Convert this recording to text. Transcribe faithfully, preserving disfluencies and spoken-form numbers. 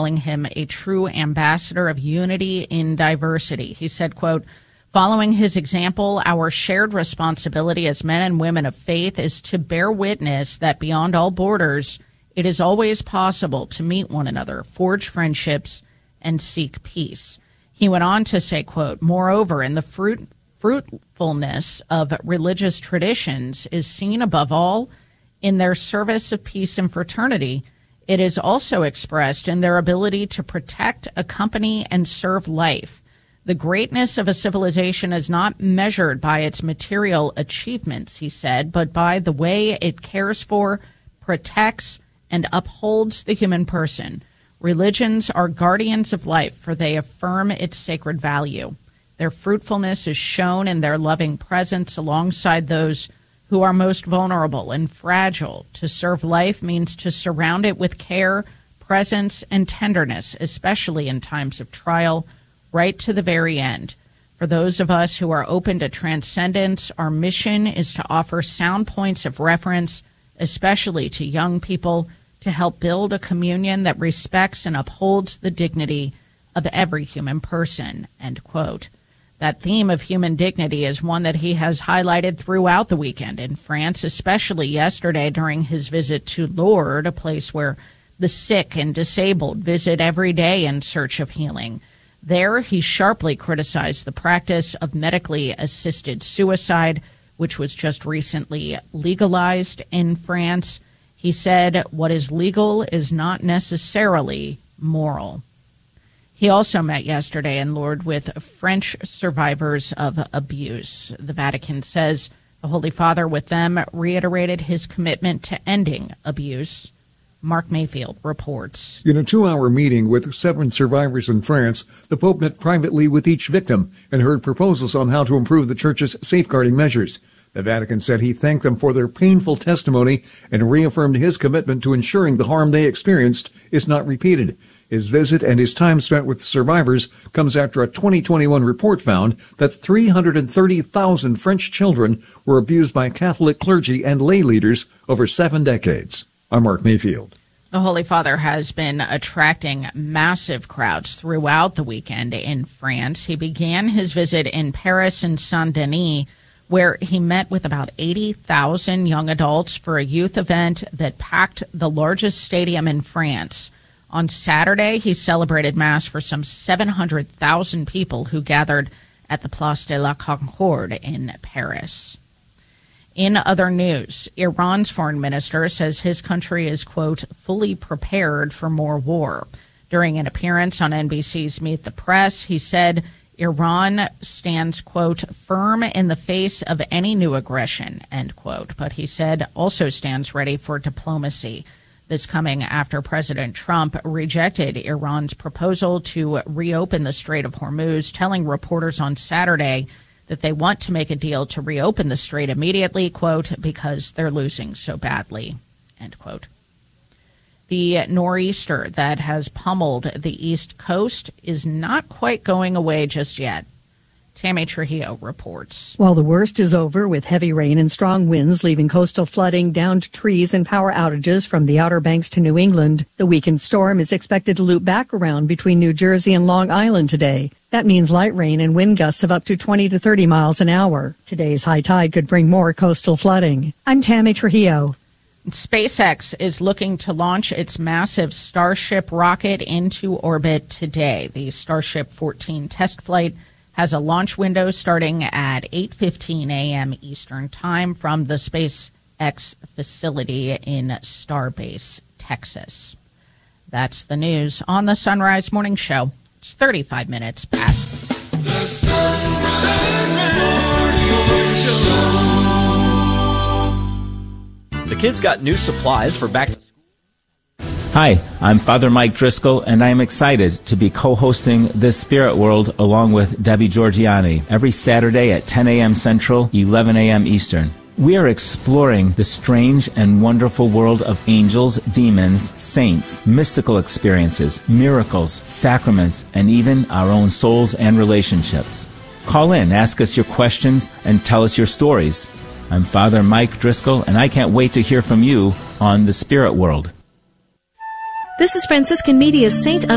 calling him a true ambassador of unity in diversity. He said, quote, "Following his example, our shared responsibility as men and women of faith is to bear witness that beyond all borders, it is always possible to meet one another, forge friendships, and seek peace." He went on to say, quote, "Moreover, in the fruit, fruitfulness of religious traditions is seen above all in their service of peace and fraternity. It is also expressed in their ability to protect, accompany, and serve life. The greatness of a civilization is not measured by its material achievements," he said, "but by the way it cares for, protects, and upholds the human person. Religions are guardians of life, for they affirm its sacred value. Their fruitfulness is shown in their loving presence alongside those who are most vulnerable and fragile. To serve life means to surround it with care, presence, and tenderness, especially in times of trial, right to the very end. For those of us who are open to transcendence, our mission is to offer sound points of reference, especially to young people, to help build a communion that respects and upholds the dignity of every human person," end quote. That theme of human dignity is one that he has highlighted throughout the weekend in France, especially yesterday during his visit to Lourdes, a place where the sick and disabled visit every day in search of healing. There, he sharply criticized the practice of medically assisted suicide, which was just recently legalized in France. He said, "What is legal is not necessarily moral." He also met yesterday in Lourdes with French survivors of abuse. The Vatican says the Holy Father with them reiterated his commitment to ending abuse. Mark Mayfield reports. In a two-hour meeting with seven survivors in France, the Pope met privately with each victim and heard proposals on how to improve the Church's safeguarding measures. The Vatican said he thanked them for their painful testimony and reaffirmed his commitment to ensuring the harm they experienced is not repeated. His visit and his time spent with survivors comes after a twenty twenty-one report found that three hundred thirty thousand French children were abused by Catholic clergy and lay leaders over seven decades. I'm Mark Mayfield. The Holy Father has been attracting massive crowds throughout the weekend in France. He began his visit in Paris and Saint-Denis, where he met with about eighty thousand young adults for a youth event that packed the largest stadium in France. On Saturday, he celebrated Mass for some seven hundred thousand people who gathered at the Place de la Concorde in Paris. In other news, Iran's foreign minister says his country is, quote, fully prepared for more war. During an appearance on N B C's Meet the Press, he said Iran stands, quote, firm in the face of any new aggression, end quote. But he said also stands ready for diplomacy. This coming after President Trump rejected Iran's proposal to reopen the Strait of Hormuz, telling reporters on Saturday that they want to make a deal to reopen the strait immediately, quote, because they're losing so badly, end quote. The nor'easter that has pummeled the East Coast is not quite going away just yet. Tammy Trujillo reports. While the worst is over, with heavy rain and strong winds leaving coastal flooding, downed trees, and power outages from the Outer Banks to New England, the weakened storm is expected to loop back around between New Jersey and Long Island today. That means light rain and wind gusts of up to twenty to thirty miles an hour. Today's high tide could bring more coastal flooding. I'm Tammy Trujillo. SpaceX is looking to launch its massive Starship rocket into orbit today. The Starship fourteen test flight has a launch window starting at eight fifteen a.m. Eastern Time from the SpaceX facility in Starbase, Texas. That's the news on the Sunrise Morning Show. It's thirty-five minutes past. The Sunrise Morning Show. The kids got new supplies for back to school. Hi, I'm Father Mike Driscoll, and I am excited to be co-hosting This Spirit World along with Debbie Georgiani every Saturday at ten a.m. Central, eleven a.m. Eastern. We are exploring the strange and wonderful world of angels, demons, saints, mystical experiences, miracles, sacraments, and even our own souls and relationships. Call in, ask us your questions, and tell us your stories. I'm Father Mike Driscoll, and I can't wait to hear from you on The Spirit World. This is Franciscan Media's Saint